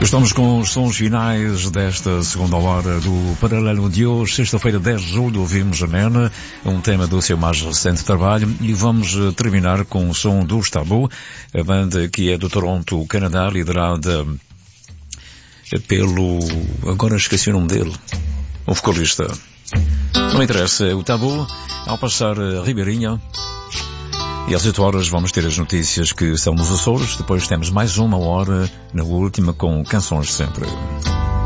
Estamos com os sons finais desta segunda hora do Paralelo de hoje, sexta-feira, 10 de julho, ouvimos a Nena, um tema do seu mais recente trabalho, e vamos terminar com o som dos Tabu, a banda que é do Toronto, Canadá, liderada pelo... agora esqueci o nome dele, o vocalista. Não interessa, o Tabu, ao passar a Ribeirinha. E às 8 horas vamos ter as notícias que são nos Açores. Depois temos mais uma hora na última com Canções de Sempre.